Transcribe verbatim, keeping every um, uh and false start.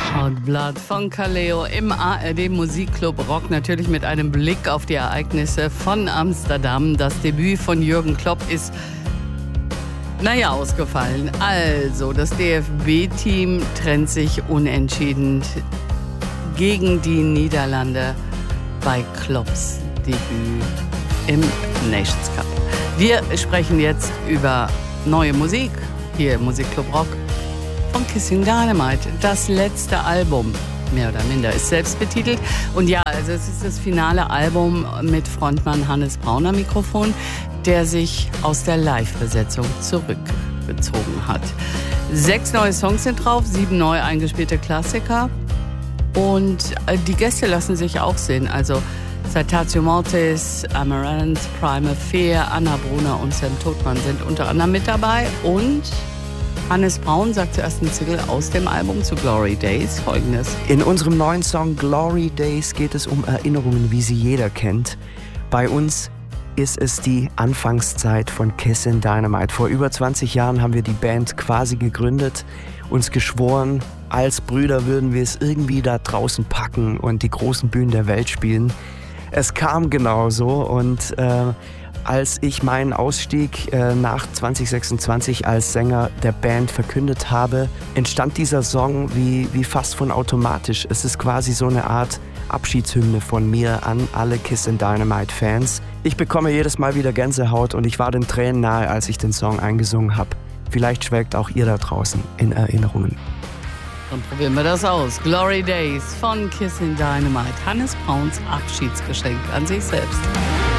Hot Blood von Kaleo im A R D Musikclub Rock, natürlich mit einem Blick auf die Ereignisse von Amsterdam. Das Debüt von Jürgen Klopp ist, naja, ausgefallen. Also, das D F B-Team trennt sich unentschieden gegen die Niederlande bei Klopps Debüt im Nations Cup. Wir sprechen jetzt über neue Musik hier im Musikclub Rock von Kissing Dynamite. Das letzte Album, mehr oder minder, ist selbst betitelt. Und ja, also es ist das finale Album mit Frontmann Hannes Braun am Mikrofon, der sich aus der Live-Besetzung zurückgezogen hat. Sechs neue Songs sind drauf, sieben neu eingespielte Klassiker. Und die Gäste lassen sich auch sehen. Also Citatio Mortis, Amaranth, Primal Fear, Anna Brunner und Sam Todmann sind unter anderem mit dabei. Und Hannes Braun sagt zur ersten Single aus dem Album zu Glory Days Folgendes. In unserem neuen Song Glory Days geht es um Erinnerungen, wie sie jeder kennt. Bei uns ist es die Anfangszeit von Kissing Dynamite. Vor über zwanzig Jahren haben wir die Band quasi gegründet, uns geschworen, als Brüder würden wir es irgendwie da draußen packen und die großen Bühnen der Welt spielen. Es kam genauso und äh, als ich meinen Ausstieg äh, nach zwanzig sechsundzwanzig als Sänger der Band verkündet habe, entstand dieser Song wie, wie fast von automatisch. Es ist quasi so eine Art Abschiedshymne von mir an alle Kissing Dynamite Fans. Ich bekomme jedes Mal wieder Gänsehaut und ich war den Tränen nahe, als ich den Song eingesungen habe. Vielleicht schwelgt auch ihr da draußen in Erinnerungen. Dann probieren wir das aus. Glory Days von Kissing Dynamite. Hannes Brauns Abschiedsgeschenk an sich selbst.